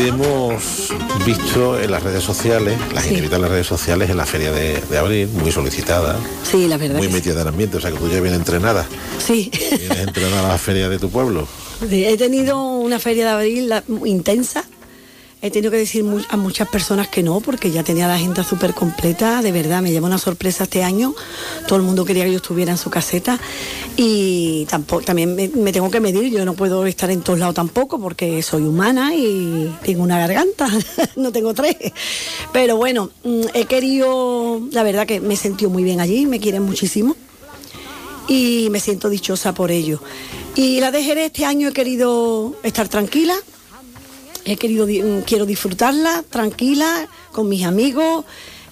Te hemos visto en las redes sociales, las invitadas en las redes sociales en la feria de abril, muy solicitada. Sí, la verdad. Muy metida en el ambiente, o sea que tú ya vienes entrenada. Sí. Vienes entrenada a la feria de tu pueblo. Sí, he tenido una feria de abril intensa. He tenido que decir a muchas personas que no, porque ya tenía la agenda súper completa. De verdad, me lleva una sorpresa este año. Todo el mundo quería que yo estuviera en su caseta. Y también me tengo que medir. Yo no puedo estar en todos lados tampoco, porque soy humana y tengo una garganta. No tengo tres. Pero bueno, he querido... La verdad que me he sentido muy bien allí. Me quieren muchísimo. Y me siento dichosa por ello. Y la de Jerez este año he querido estar tranquila. Quiero disfrutarla tranquila con mis amigos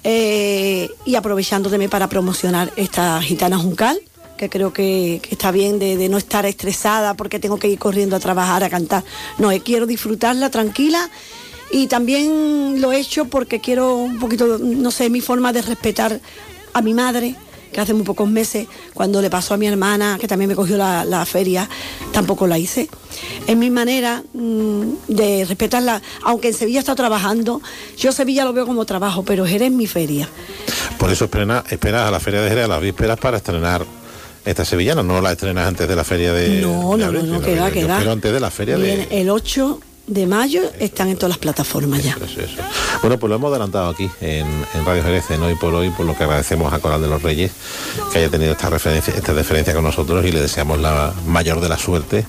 y aprovechándome para promocionar esta Gitana Juncal, que creo que está bien de no estar estresada porque tengo que ir corriendo a trabajar, a cantar. No, quiero disfrutarla tranquila y también lo he hecho porque quiero un poquito, no sé, mi forma de respetar a mi madre, que hace muy pocos meses, cuando le pasó a mi hermana, que también me cogió la feria, tampoco la hice. Es mi manera de respetarla, aunque en Sevilla está trabajando. Yo Sevilla lo veo como trabajo, pero Jerez es mi feria. Por eso esperas a la feria de Jerez, a las vísperas, para estrenar esta sevillana. No la estrenas antes de la feria de abril, no, que va. Pero antes de la feria de... El 8 de mayo están en todas las plataformas ya. Eso. Bueno, pues lo hemos adelantado aquí en Radio Jerez, en Hoy por Hoy, por lo que agradecemos a Coral de los Reyes que haya tenido esta deferencia con nosotros y le deseamos la mayor de la suerte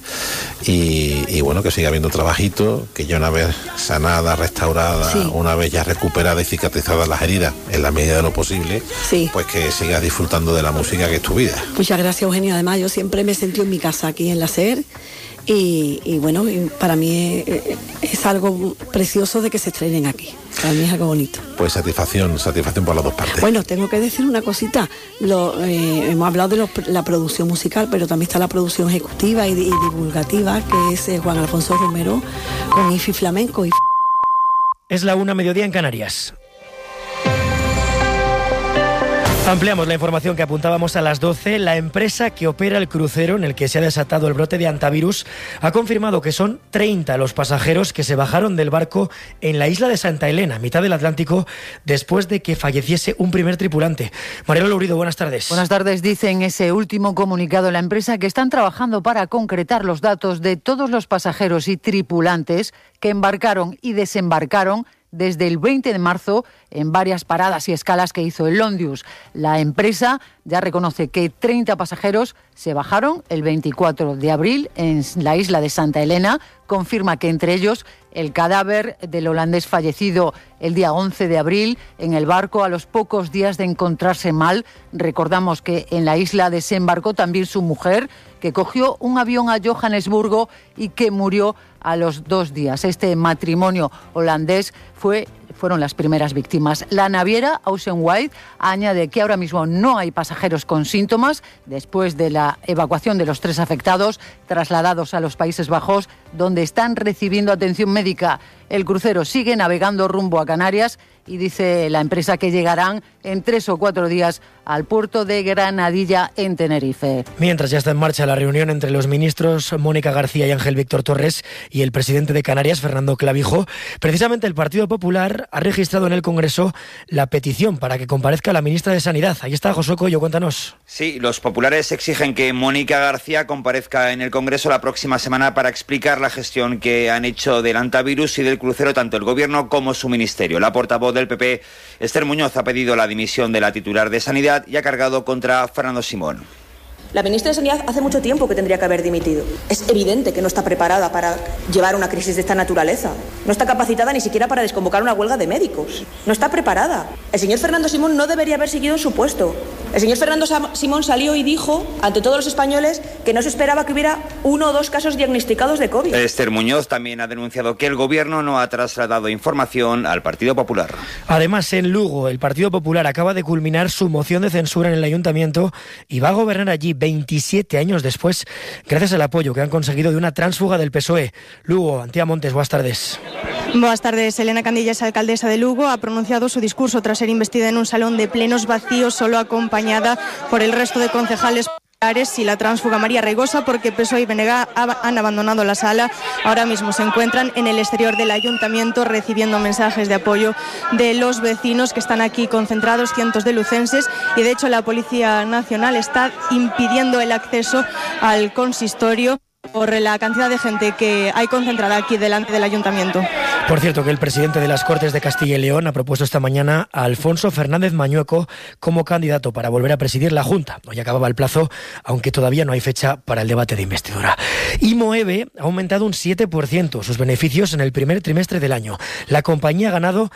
y bueno, que siga habiendo trabajito, que ya una vez sanada, restaurada, una vez ya recuperada y cicatrizadas las heridas en la medida de lo posible, pues que sigas disfrutando de la música que es tu vida. Muchas gracias, Eugenio. Además, yo siempre me he sentido en mi casa aquí en la SER. Y bueno, para mí es algo precioso de que se estrenen aquí. Para mí es algo bonito. Pues satisfacción por las dos partes. Bueno, tengo que decir una cosita. Hemos hablado de la producción musical, pero también está la producción ejecutiva y divulgativa, que es Juan Alfonso Romero con IFI Flamenco. Es la 1:00 en Canarias. Ampliamos la información que apuntábamos a las 12. La empresa que opera el crucero en el que se ha desatado el brote de hantavirus ha confirmado que son 30 los pasajeros que se bajaron del barco en la isla de Santa Elena, mitad del Atlántico, después de que falleciese un primer tripulante. Mariela Lourido, buenas tardes. Buenas tardes. Dice en ese último comunicado la empresa que están trabajando para concretar los datos de todos los pasajeros y tripulantes que embarcaron y desembarcaron desde el 20 de marzo en varias paradas y escalas que hizo el Londius. La empresa ya reconoce que 30 pasajeros se bajaron el 24 de abril en la isla de Santa Elena. Confirma que entre ellos el cadáver del holandés fallecido el día 11 de abril en el barco a los pocos días de encontrarse mal. Recordamos que en la isla desembarcó también su mujer, que cogió un avión a Johannesburgo y que murió a los 2 días. Este matrimonio holandés fueron las primeras víctimas. La naviera Ocean Wide añade que ahora mismo no hay pasajeros con síntomas después de la evacuación de los 3 afectados trasladados a los Países Bajos, donde están recibiendo atención médica. El crucero sigue navegando rumbo a Canarias y dice la empresa que llegarán en 3 o 4 días al puerto de Granadilla en Tenerife. Mientras ya está en marcha la reunión entre los ministros Mónica García y Ángel Víctor Torres y el presidente de Canarias, Fernando Clavijo, precisamente el Partido Popular ha registrado en el Congreso la petición para que comparezca la ministra de Sanidad. Ahí está, Josué Coello, cuéntanos. Sí, los populares exigen que Mónica García comparezca en el Congreso la próxima semana para explicar la gestión que han hecho del hantavirus y del crucero tanto el Gobierno como su ministerio. La portavoz del PP, Esther Muñoz, ha pedido la dimisión de la titular de Sanidad y ha cargado contra Fernando Simón. La ministra de Sanidad hace mucho tiempo que tendría que haber dimitido. Es evidente que no está preparada para llevar una crisis de esta naturaleza. No está capacitada ni siquiera para desconvocar una huelga de médicos. No está preparada. El señor Fernando Simón no debería haber seguido en su puesto. El señor Fernando Simón salió y dijo ante todos los españoles que no se esperaba que hubiera 1 o 2 casos diagnosticados de COVID. Esther Muñoz también ha denunciado que el Gobierno no ha trasladado información al Partido Popular. Además, en Lugo, el Partido Popular acaba de culminar su moción de censura en el Ayuntamiento y va a gobernar allí 27 años después, gracias al apoyo que han conseguido de una tránsfuga del PSOE. Lugo, Antía Montes, buenas tardes. Buenas tardes. Elena Candillas, alcaldesa de Lugo, ha pronunciado su discurso tras ser investida en un salón de plenos vacíos, solo acompañada por el resto de concejales y la tránsfuga María Reigosa, porque PSOE y BNG han abandonado la sala. Ahora mismo se encuentran en el exterior del ayuntamiento recibiendo mensajes de apoyo de los vecinos que están aquí concentrados, cientos de lucenses, y de hecho la Policía Nacional está impidiendo el acceso al consistorio por la cantidad de gente que hay concentrada aquí delante del ayuntamiento. Por cierto, que el presidente de las Cortes de Castilla y León ha propuesto esta mañana a Alfonso Fernández Mañueco como candidato para volver a presidir la Junta. Hoy acababa el plazo, aunque todavía no hay fecha para el debate de investidura. Y Moeve ha aumentado un 7% sus beneficios en el primer trimestre del año. La compañía ha ganado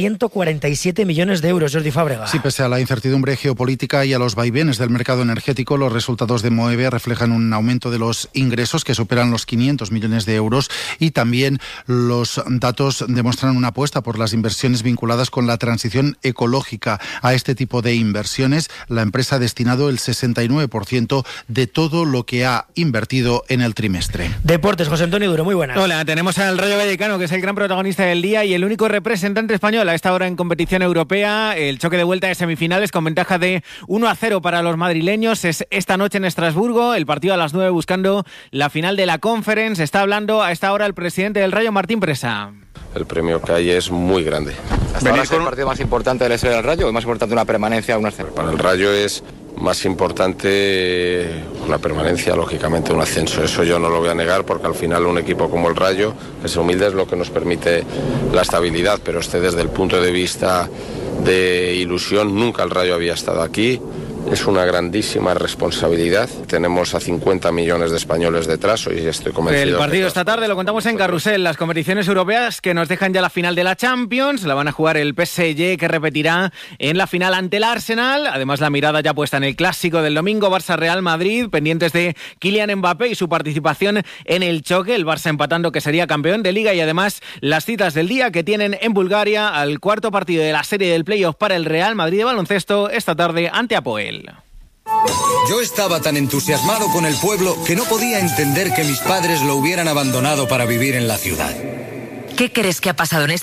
147 millones de euros, Jordi Fábrega. Sí, pese a la incertidumbre geopolítica y a los vaivenes del mercado energético, los resultados de Moeve reflejan un aumento de los ingresos que superan los 500 millones de euros, y también los datos demuestran una apuesta por las inversiones vinculadas con la transición ecológica. A este tipo de inversiones, la empresa ha destinado el 69% de todo lo que ha invertido en el trimestre. Deportes, José Antonio Duro, muy buenas. Hola, tenemos al Rayo Vallecano, que es el gran protagonista del día y el único representante español a esta hora en competición europea. El choque de vuelta de semifinales con ventaja de 1-0 para los madrileños. Es esta noche en Estrasburgo, el partido a las 9 buscando la final de la Conference. Está hablando a esta hora el presidente del Rayo, Martín Presa. El premio que hay es muy grande. ¿Hasta ahora es el partido más importante de la historia del Rayo o es más importante una permanencia o un ascenso? Para el Rayo es más importante una permanencia, lógicamente un ascenso. Eso yo no lo voy a negar, porque al final un equipo como el Rayo, que es humilde, es lo que nos permite la estabilidad. Pero desde el punto de vista de ilusión, nunca el Rayo había estado aquí. Es una grandísima responsabilidad. Tenemos a 50 millones de españoles detrás. Hoy estoy convencido. El partido esta tarde lo contamos en Carrusel. Las competiciones europeas que nos dejan ya la final de la Champions. La van a jugar el PSG, que repetirá en la final ante el Arsenal. Además, la mirada ya puesta en el clásico del domingo, Barça-Real Madrid, pendientes de Kylian Mbappé y su participación en el choque. El Barça empatando, que sería campeón de Liga, y además las citas del día que tienen en Bulgaria al cuarto partido de la serie del playoff para el Real Madrid de baloncesto esta tarde ante Apoel. Yo estaba tan entusiasmado con el pueblo que no podía entender que mis padres lo hubieran abandonado para vivir en la ciudad. ¿Qué crees que ha pasado en esta